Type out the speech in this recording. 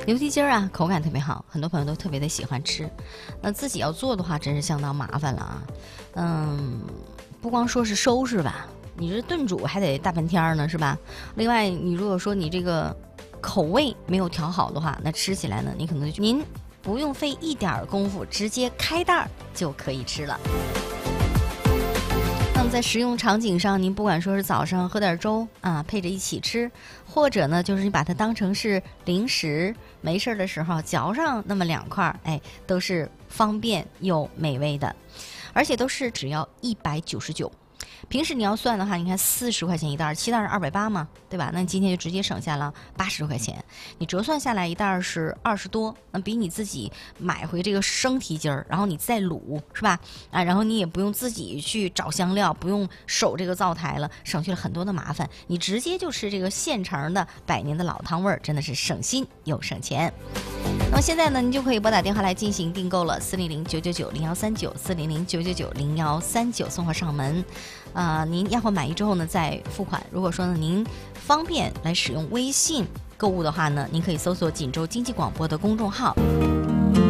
牛蹄筋儿啊，口感特别好，很多朋友都特别的喜欢吃。那自己要做的话，真是相当麻烦了啊。不光说是收拾吧，你这炖煮还得大半天呢，是吧？另外，你如果说你这个口味没有调好的话，那吃起来呢，你可能您不用费一点功夫，直接开袋就可以吃了。那么在食用场景上，您不管说是早上喝点粥啊，配着一起吃，或者呢，就是你把它当成是零食，没事的时候嚼上那么2块，哎，都是方便又美味的，而且都是只要199。平时你要算的话，你看40块钱一袋，7袋是280嘛，对吧？那你今天就直接省下了80多块钱，你折算下来一袋是20多，那比你自己买回这个生蹄筋儿，然后你再卤，是吧？啊，然后你也不用自己去找香料，不用守这个灶台了，省去了很多的麻烦。你直接就吃这个现成的100年的老汤味儿，真的是省心又省钱。那么现在呢，您就可以拨打电话来进行订购了，400-999-0139，400-999-0139，送货上门。您要货满意之后呢，再付款。如果说呢，您方便来使用微信购物的话呢，您可以搜索锦州经济广播的公众号。